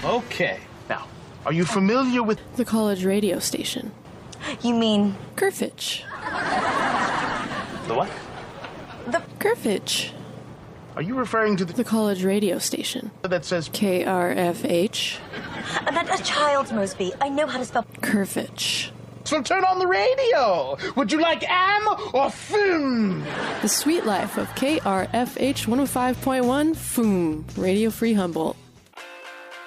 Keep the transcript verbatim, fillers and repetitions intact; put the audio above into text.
Okay. Now, are you familiar with the college radio station? You mean Kerfitch? The what? The Kerfitch. Are you referring to the, the college radio station that says K R F H? Uh, that's a child's, Mosby. I know how to spell Kerfitch. So turn on the radio. Would you like am or foom? The Sweet Life of K R F H one oh five point one, Foom, Radio Free Humboldt.